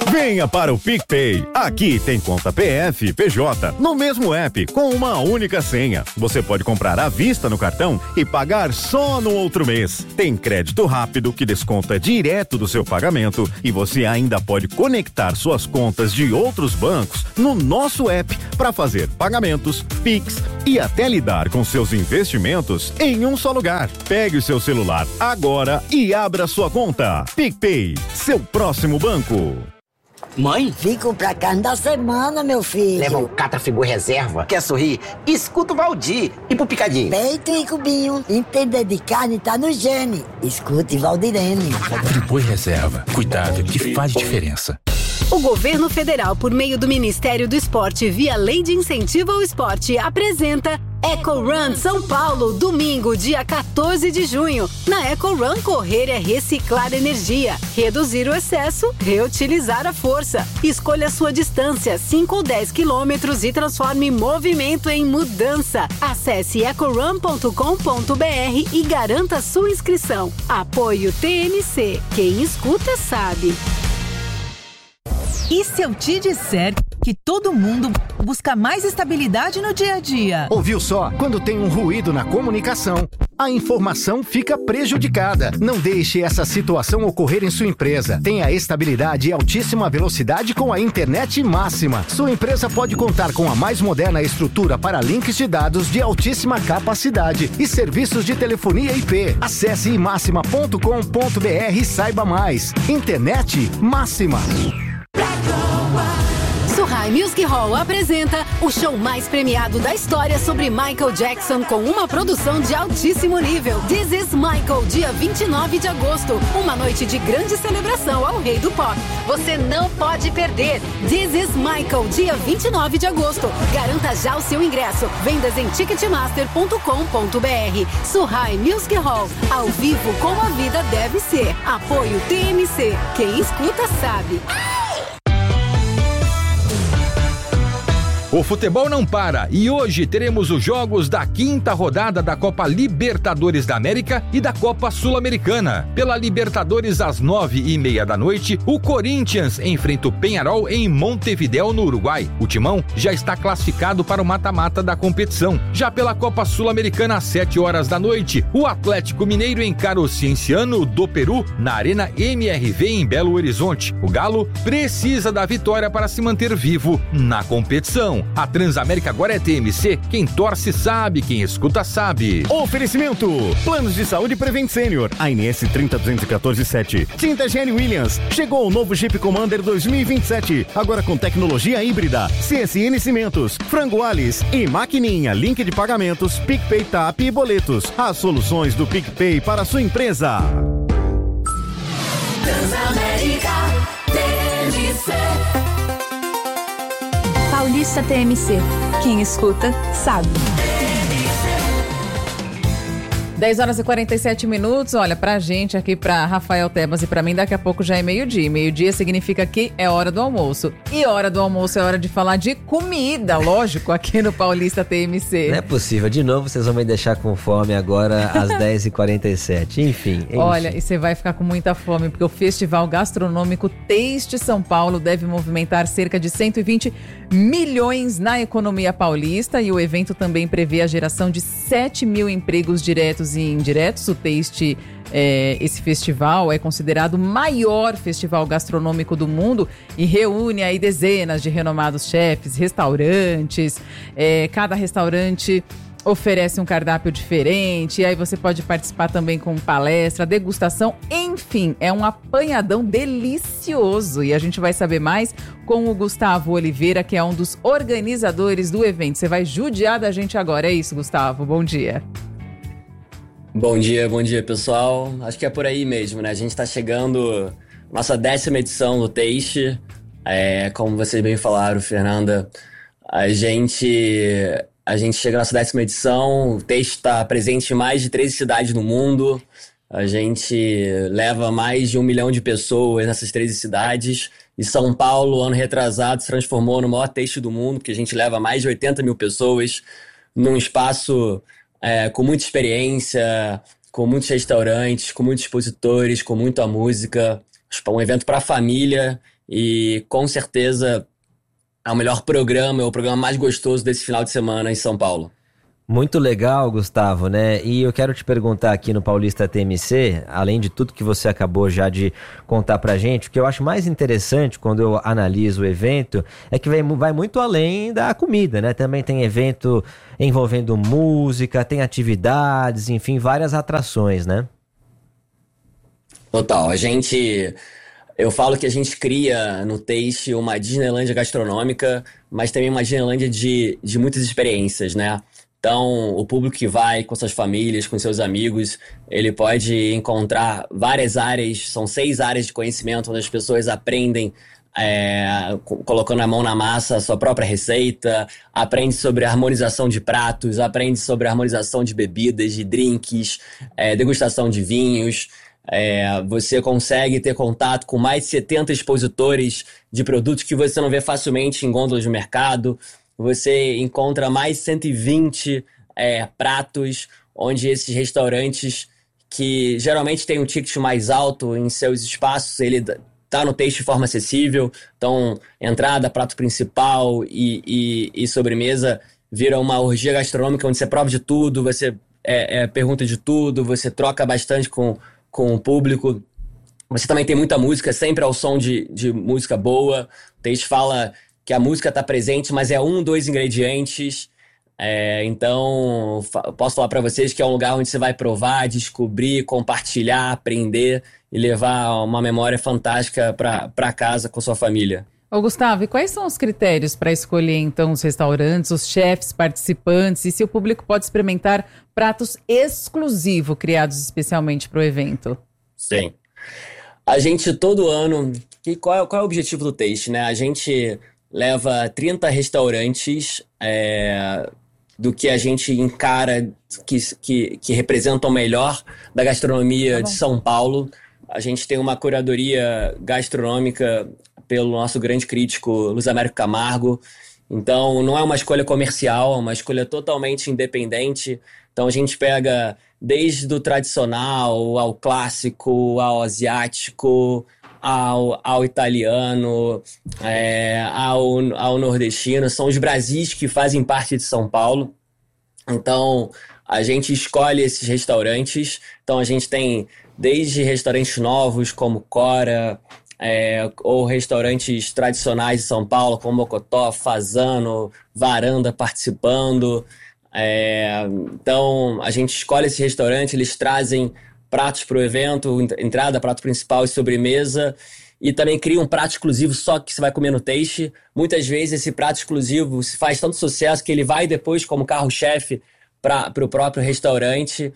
Venha para o PicPay. Aqui tem conta P F e P J no mesmo app com uma única senha. Você pode comprar à vista no cartão e pagar só no outro mês. Tem crédito rápido que desconta direto do seu pagamento e você ainda pode conectar suas contas de outros bancos no nosso app para fazer pagamentos, Pix e até lidar com seus investimentos em um só lugar. Pegue o seu celular agora e abra sua conta. PicPay, seu próximo banco. Mãe? Fico pra casa da semana, meu filho. Leva um Catrafigor reserva. Quer sorrir? Escuta o Valdir. E pro Picadinho? Peito e cubinho. Entender de carne tá no gene. Escute Valdirene. Friboi reserva. Cuidado que faz diferença. O governo federal, por meio do Ministério do Esporte, via Lei de Incentivo ao Esporte, apresenta Eco Run São Paulo, domingo, dia quatorze de junho. Na Eco Run, correr é reciclar energia, reduzir o excesso, reutilizar a força. Escolha a sua distância, cinco ou dez quilômetros, e transforme movimento em mudança. Acesse eco run ponto com ponto b r e garanta sua inscrição. Apoio T M C. Quem escuta sabe. E se eu te disser que todo mundo busca mais estabilidade no dia a dia? Ouviu só? Quando tem um ruído na comunicação, a informação fica prejudicada. Não deixe essa situação ocorrer em sua empresa. Tenha estabilidade e altíssima velocidade com a internet máxima. Sua empresa pode contar com a mais moderna estrutura para links de dados de altíssima capacidade e serviços de telefonia I P. Acesse imáxima ponto com ponto b r e saiba mais. Internet máxima. Surrai Music Hall apresenta o show mais premiado da história sobre Michael Jackson com uma produção de altíssimo nível. This is Michael, dia vinte e nove de agosto. Uma noite de grande celebração ao rei do pop. Você não pode perder. This is Michael, dia vinte e nove de agosto. Garanta já o seu ingresso. Vendas em ticketmaster ponto com ponto b r. Surrai Music Hall, ao vivo como a vida deve ser. Apoio T M C. Quem escuta sabe. O futebol não para e hoje teremos os jogos da quinta rodada da Copa Libertadores da América e da Copa Sul-Americana. Pela Libertadores, às nove e meia da noite, o Corinthians enfrenta o Peñarol em Montevidéu, no Uruguai. O Timão já está classificado para o mata-mata da competição. Já pela Copa Sul-Americana, às sete horas da noite, o Atlético Mineiro encara o Cienciano do Peru na Arena M R V em Belo Horizonte. O Galo precisa da vitória para se manter vivo na competição. A Transamérica agora é T M C. Quem torce sabe, quem escuta sabe. Oferecimento: Planos de Saúde Prevent Senior, A N S trinta duzentos e quatorze sete. Tinta Gene Williams. Chegou o novo Jeep Commander dois mil e vinte e sete, agora com tecnologia híbrida. C S N Cimentos, Frango Alice e Maquininha, link de pagamentos, PicPay, Tap e boletos. As soluções do PicPay para a sua empresa. Transamérica T M C. Paulista T M C. Quem escuta, sabe. dez horas e quarenta e sete minutos. Olha, pra gente aqui, pra Rafael Tebas e pra mim, daqui a pouco já é meio-dia. Meio-dia significa que é hora do almoço. E hora do almoço é hora de falar de comida, lógico, aqui no Paulista T M C. Não é possível. De novo, vocês vão me deixar com fome agora às dez e quarenta e sete. Enfim. Enfim. Olha, e você vai ficar com muita fome, porque o Festival Gastronômico Taste São Paulo deve movimentar cerca de cento e vinte milhões na economia paulista, e o evento também prevê a geração de sete mil empregos diretos e indiretos. O Taste, é, esse festival é considerado o maior festival gastronômico do mundo e reúne aí dezenas de renomados chefes, restaurantes. É, cada restaurante oferece um cardápio diferente, e aí você pode participar também com palestra, degustação, enfim, é um apanhadão delicioso. E a gente vai saber mais com o Gustavo Oliveira, que é um dos organizadores do evento. Você vai judiar da gente agora, é isso, Gustavo? Bom dia. Bom dia, bom dia, pessoal. Acho que é por aí mesmo, né? A gente tá chegando, nossa décima edição do Taste. É, como vocês bem falaram, Fernanda, a gente... A gente chega na nossa décima edição, o Taste está presente em mais de treze cidades no mundo. A gente leva mais de um milhão de pessoas nessas treze cidades. E São Paulo, ano retrasado, se transformou no maior Taste do mundo, porque a gente leva mais de oitenta mil pessoas num espaço é, com muita experiência, com muitos restaurantes, com muitos expositores, com muita música. Um evento para a família e com certeza é o melhor programa, é o programa mais gostoso desse final de semana em São Paulo. Muito legal, Gustavo, né? E eu quero te perguntar aqui no Paulista T M C, além de tudo que você acabou já de contar pra gente, o que eu acho mais interessante quando eu analiso o evento é que vai, vai muito além da comida, né? Também tem evento envolvendo música, tem atividades, enfim, várias atrações, né? Total, a gente... Eu falo que a gente cria no Taste uma Disneylândia gastronômica, mas também uma Disneylândia de, de muitas experiências, né? Então, o público que vai com suas famílias, com seus amigos, ele pode encontrar várias áreas, são seis áreas de conhecimento onde as pessoas aprendem é, colocando a mão na massa a sua própria receita, aprende sobre harmonização de pratos, aprende sobre harmonização de bebidas, de drinks, é, degustação de vinhos. É, você consegue ter contato com mais de setenta expositores de produtos que você não vê facilmente em gôndolas de mercado. Você encontra mais cento e vinte é, pratos, onde esses restaurantes que geralmente têm um ticket mais alto em seus espaços, ele tá no Taste de forma acessível. Então, entrada, prato principal e, e, e sobremesa vira uma orgia gastronômica onde você prova de tudo, você é, é, pergunta de tudo, você troca bastante com, com o público. Você também tem muita música, sempre ao som de, de música boa. O Taste fala que a música está presente, mas é um, dois ingredientes. É, então, posso falar para vocês que é um lugar onde você vai provar, descobrir, compartilhar, aprender e levar uma memória fantástica para casa com sua família. Ô Gustavo, e quais são os critérios para escolher então os restaurantes, os chefes, participantes e se o público pode experimentar pratos exclusivos criados especialmente para o evento? Sim. A gente todo ano... E qual é, qual é o objetivo do Taste, né? A gente leva trinta restaurantes é, do que a gente encara que, que, que representam o melhor da gastronomia tá de São Paulo. A gente tem uma curadoria gastronômica pelo nosso grande crítico Luiz Américo Camargo. Então, não é uma escolha comercial, é uma escolha totalmente independente. Então, a gente pega desde o tradicional ao clássico, ao asiático, Ao, ao italiano, é, ao, ao nordestino. São os Brasis que fazem parte de São Paulo. Então, a gente escolhe esses restaurantes. Então, a gente tem desde restaurantes novos, como Cora, é, ou restaurantes tradicionais de São Paulo, como Mocotó, Fazano, Varanda participando. É, então, a gente escolhe esse restaurante, eles trazem pratos para o evento, entrada, prato principal e sobremesa, e também cria um prato exclusivo só que você vai comer no Taste. Muitas vezes esse prato exclusivo se faz tanto sucesso que ele vai depois como carro-chefe para o próprio restaurante.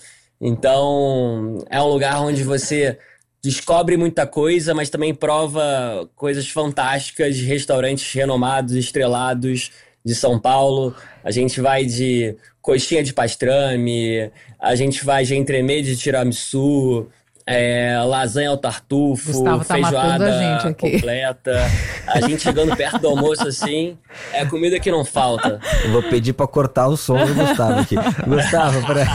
Então, é um lugar onde você descobre muita coisa, mas também prova coisas fantásticas de restaurantes renomados, estrelados de São Paulo. A gente vai de coxinha de pastrame, a gente vai de entremê de tiramisu, é, lasanha ao tartufo, Gustavo tá feijoada a gente aqui. completa. A gente chegando perto do almoço assim, é comida que não falta. Eu vou pedir pra cortar o som do Gustavo aqui. Gustavo, pra...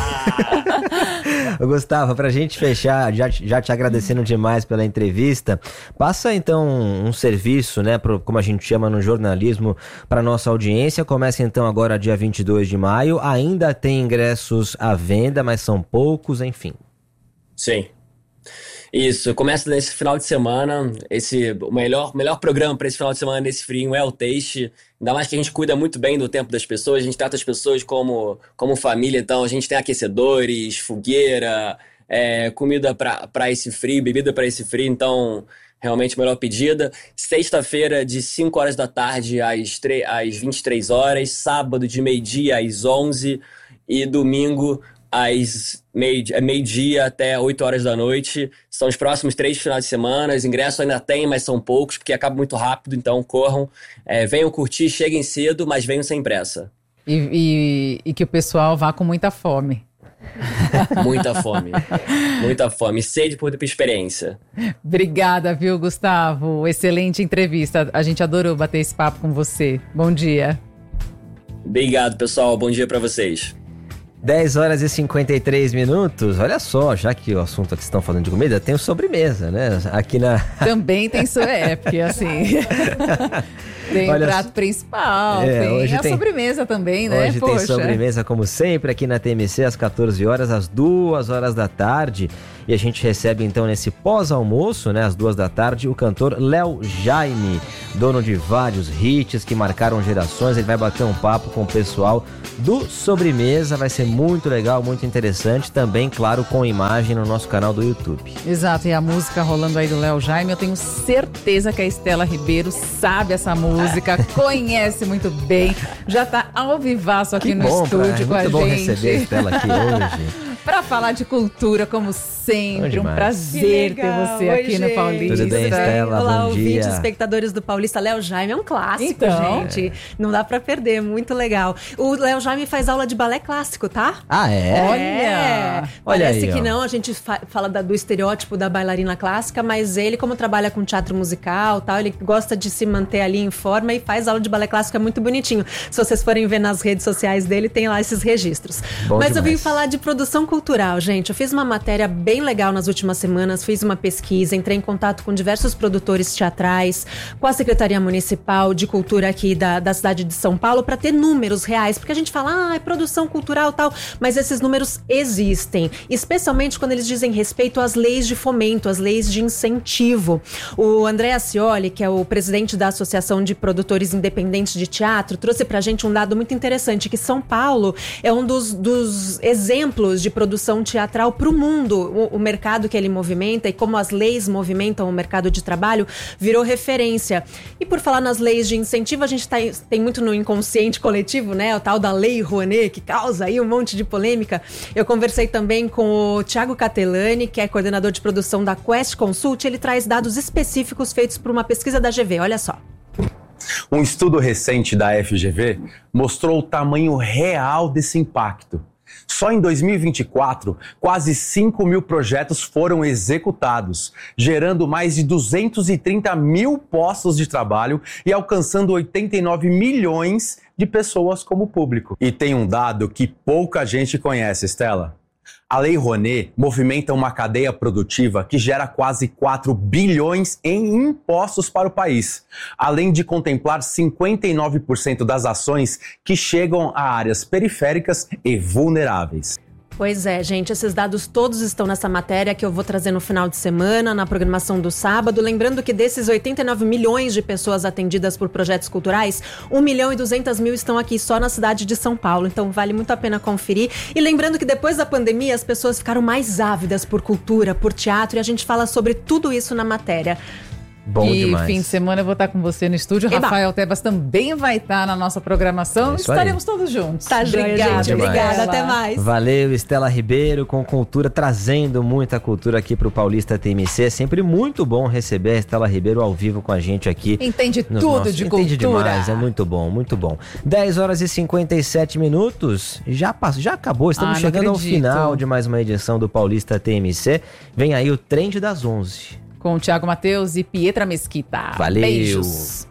Gustavo, pra gente fechar, já, já te agradecendo demais pela entrevista, passa então um serviço, né, pro, como a gente chama no jornalismo, para nossa audiência. Começa então agora dia vinte e dois de maio, ainda tem ingressos à venda, mas são poucos, enfim. Sim. Isso, começa nesse final de semana. Esse, o melhor, melhor programa para esse final de semana nesse frio é o Taste. Ainda mais que a gente cuida muito bem do tempo das pessoas, a gente trata as pessoas como, como família. Então a gente tem aquecedores, fogueira, é, comida para esse frio, bebida para esse frio. Então, realmente a melhor pedida. Sexta-feira, de cinco horas da tarde às, às vinte e três horas. Sábado, de meio-dia às onze. E domingo, às meio-dia meio até oito horas da noite. São os próximos três finais de semana. Os ingressos ainda tem, mas são poucos, porque acaba muito rápido, então corram. É, venham curtir, cheguem cedo, mas venham sem pressa. E, e, e que o pessoal vá com muita fome. Muita fome. Muita fome. Sede por experiência. Obrigada, viu, Gustavo? Excelente entrevista. A gente adorou bater esse papo com você. Bom dia. Obrigado, pessoal. Bom dia para vocês. dez horas e cinquenta e três minutos. Olha só, já que o assunto aqui estão falando de comida, tem o sobremesa, né? Aqui na... Também tem sua é, porque assim... Tem o prato principal, é, tem hoje a tem, sobremesa também, né? Hoje Poxa. tem sobremesa, como sempre, aqui na T M C, às quatorze horas, às duas horas da tarde. E a gente recebe, então, nesse pós-almoço, né, às duas da tarde, o cantor Léo Jaime, dono de vários hits que marcaram gerações. Ele vai bater um papo com o pessoal do Sobremesa. Vai ser muito legal, muito interessante. Também, claro, com imagem no nosso canal do YouTube. Exato, e a música rolando aí do Léo Jaime, eu tenho certeza que a Estela Ribeiro sabe essa música. música, conhece muito bem, já tá ao vivaço aqui que no bom, estúdio com a gente. Muito bom receber a Estela aqui hoje. Para falar de cultura, como sempre, um prazer ter você Oi, aqui gente. no Paulista. Tudo bem, Estela? Olá, bom ouvintes, dia. espectadores do Paulista. Léo Jaime é um clássico, então, gente. É. Não dá pra perder, muito legal. O Léo Jaime faz aula de balé clássico, tá? Ah, é? É. Olha Parece aí, que ó. não, a gente fa- fala da- do estereótipo da bailarina clássica, mas ele, como trabalha com teatro musical, tal, ele gosta de se manter ali em forma e faz aula de balé clássico, é muito bonitinho. Se vocês forem ver nas redes sociais dele, tem lá esses registros. Bom mas demais. eu vim falar de produção cultural, gente. Eu fiz uma matéria bem legal nas últimas semanas, fiz uma pesquisa, entrei em contato com diversos produtores teatrais, com a Secretaria Municipal de Cultura aqui da, da cidade de São Paulo, para ter números reais, porque a gente fala, ah, é produção cultural e tal, mas esses números existem, especialmente quando eles dizem respeito às leis de fomento, às leis de incentivo. O André Ascioli, que é o presidente da Associação de Produtores Independentes de Teatro, trouxe pra gente um dado muito interessante, que São Paulo é um dos, dos exemplos de produção teatral pro mundo. O, o mercado que ele movimenta e como as leis movimentam o mercado de trabalho virou referência. E por falar nas leis de incentivo, a gente tá, tem muito no inconsciente coletivo, né? O tal da Lei Rouanet, que causa aí um monte de polêmica. Eu conversei também com o Thiago Catelani, que é coordenador de produção da Quest Consult. Ele traz dados específicos feitos por uma pesquisa da G V. Olha só. Um estudo recente da F G V mostrou o tamanho real desse impacto. Só em dois mil e vinte e quatro, quase cinco mil projetos foram executados, gerando mais de duzentos e trinta mil postos de trabalho e alcançando oitenta e nove milhões de pessoas como público. E tem um dado que pouca gente conhece, Estela. A Lei Rouanet movimenta uma cadeia produtiva que gera quase quatro bilhões em impostos para o país, além de contemplar cinquenta e nove por cento das ações que chegam a áreas periféricas e vulneráveis. Pois é, gente, esses dados todos estão nessa matéria que eu vou trazer no final de semana, na programação do sábado. Lembrando que desses oitenta e nove milhões de pessoas atendidas por projetos culturais, um milhão e duzentos mil estão aqui só na cidade de São Paulo. Então vale muito a pena conferir. E lembrando que depois da pandemia as pessoas ficaram mais ávidas por cultura, por teatro, e a gente fala sobre tudo isso na matéria. Bom e demais. fim de semana eu vou estar com você no estúdio. Eba. Rafael Tebas também vai estar na nossa programação. É isso Estaremos aí. todos juntos. Tá joia, Obrigada, gente. Obrigada, Estela. até mais. Valeu, Estela Ribeiro, com cultura, trazendo muita cultura aqui pro Paulista T M C. É sempre muito bom receber a Estela Ribeiro ao vivo com a gente aqui. Entende nos tudo nossos... de Entende cultura. demais, é muito bom, muito bom. dez horas e cinquenta e sete minutos, já passou, já acabou, estamos Ah, não chegando ao acredito. final de mais uma edição do Paulista T M C. Vem aí o Trend das onze. Com o Thiago Matheus e Pietra Mesquita. Valeu. Beijos.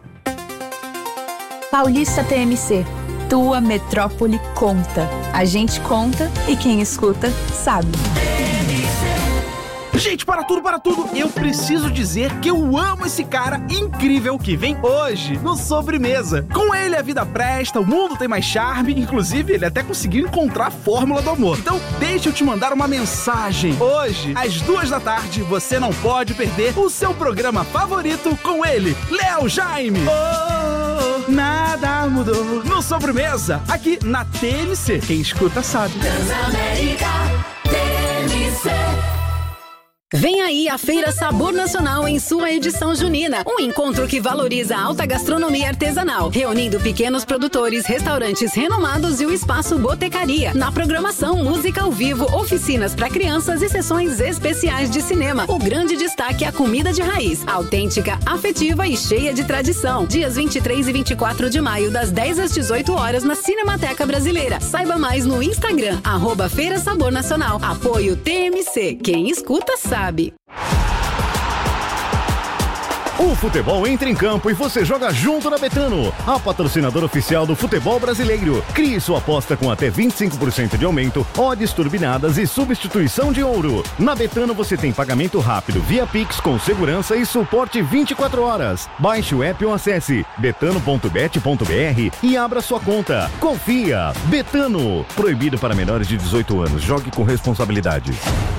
Paulista T M C. Tua metrópole conta. A gente conta e quem escuta sabe. Gente, para tudo, para tudo, eu preciso dizer que eu amo esse cara incrível que vem hoje no Sobremesa. Com ele a vida presta, o mundo tem mais charme, inclusive ele até conseguiu encontrar a fórmula do amor. Então deixa eu te mandar uma mensagem. Hoje, às duas da tarde, você não pode perder o seu programa favorito com ele, Léo Jaime. Oh, nada mudou. No Sobremesa, aqui na T M C. Quem escuta sabe. Transamérica T M C. Vem aí a Feira Sabor Nacional em sua edição junina. Um encontro que valoriza a alta gastronomia artesanal, reunindo pequenos produtores, restaurantes renomados e o espaço Botecaria. Na programação, música ao vivo, oficinas para crianças e sessões especiais de cinema. O grande destaque é a comida de raiz, autêntica, afetiva e cheia de tradição. Dias vinte e três e vinte e quatro de maio, das dez às dezoito horas, na Cinemateca Brasileira. Saiba mais no Instagram, arroba Feira Sabor Nacional. Apoio T M C. Quem escuta sabe. O futebol entra em campo e você joga junto na Betano, a patrocinadora oficial do futebol brasileiro. Crie sua aposta com até vinte e cinco por cento de aumento, odds turbinadas e substituição de ouro. Na Betano você tem pagamento rápido via Pix com segurança e suporte vinte e quatro horas. Baixe o app ou acesse betano ponto bet ponto br e abra sua conta. Confia! Betano. Proibido para menores de dezoito anos. Jogue com responsabilidade.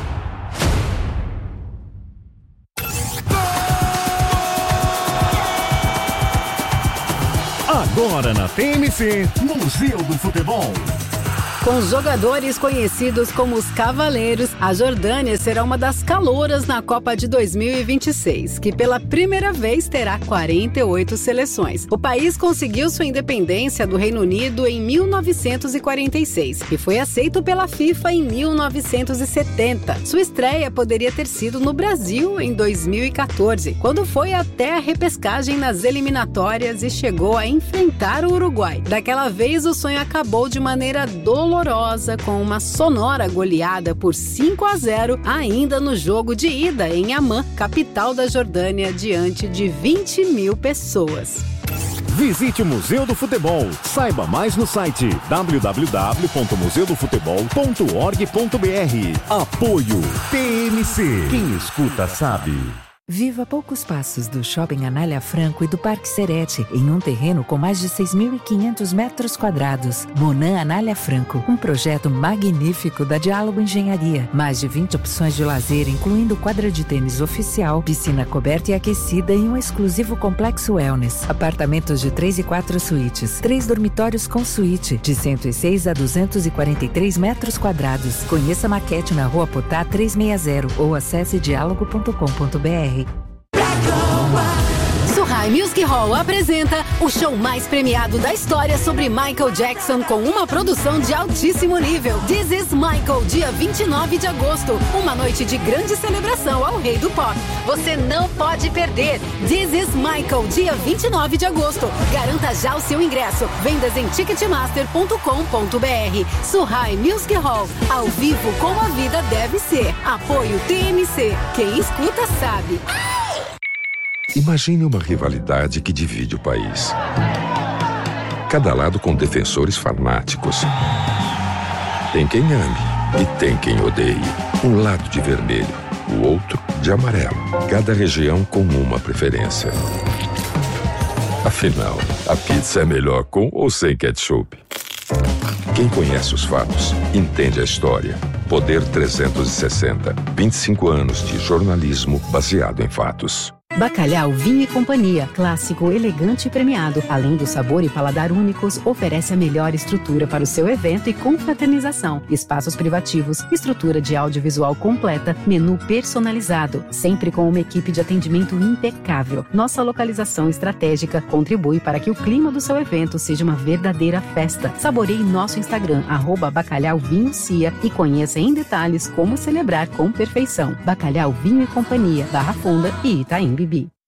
Agora na T M C, Museu do Futebol. Com jogadores conhecidos como os Cavaleiros, a Jordânia será uma das calouras na Copa de dois mil e vinte e seis, que pela primeira vez terá quarenta e oito seleções. O país conseguiu sua independência do Reino Unido em mil novecentos e quarenta e seis e foi aceito pela FIFA em mil novecentos e setenta. Sua estreia poderia ter sido no Brasil em dois mil e quatorze, quando foi até a repescagem nas eliminatórias e chegou a enfrentar o Uruguai. Daquela vez, o sonho acabou de maneira dolorosa. Dolorosa, com uma sonora goleada por cinco a zero, ainda no jogo de ida em Amman, capital da Jordânia, diante de vinte mil pessoas. Visite o Museu do Futebol. Saiba mais no site w w w ponto museu do futebol ponto org ponto b r. Apoio T M C. Quem escuta sabe. Viva a poucos passos do Shopping Anália Franco e do Parque Serete, em um terreno com mais de seis mil e quinhentos metros quadrados. Monan Anália Franco, um projeto magnífico da Diálogo Engenharia. Mais de vinte opções de lazer, incluindo quadra de tênis oficial, piscina coberta e aquecida e um exclusivo complexo wellness. Apartamentos de três e quatro suítes, três dormitórios com suíte, de cento e seis a duzentos e quarenta e três metros quadrados. Conheça a maquete na Rua Potá trezentos e sessenta ou acesse diálogo ponto com ponto b r. Suhai Music Hall apresenta o show mais premiado da história sobre Michael Jackson, com uma produção de altíssimo nível. This is Michael, dia vinte e nove de agosto. Uma noite de grande celebração ao rei do pop. Você não pode perder. This is Michael, dia vinte e nove de agosto. Garanta já o seu ingresso. Vendas em ticketmaster ponto com ponto b r. Suhai Music Hall, ao vivo como a vida deve ser. Apoio T M C. Quem escuta sabe. Imagine uma rivalidade que divide o país. Cada lado com defensores fanáticos. Tem quem ame e tem quem odeie. Um lado de vermelho, o outro de amarelo. Cada região com uma preferência. Afinal, a pizza é melhor com ou sem ketchup? Quem conhece os fatos, entende a história. Poder trezentos e sessenta. vinte e cinco anos de jornalismo baseado em fatos. Bacalhau Vinho e Companhia, clássico, elegante e premiado. Além do sabor e paladar únicos, oferece a melhor estrutura para o seu evento e confraternização. Espaços privativos, estrutura de audiovisual completa, menu personalizado, sempre com uma equipe de atendimento impecável. Nossa localização estratégica contribui para que o clima do seu evento seja uma verdadeira festa. Saboreie nosso Instagram, arroba Bacalhau Vinho Cia, e conheça em detalhes como celebrar com perfeição. Bacalhau Vinho e Companhia, Barra Funda e Itaim Bibi.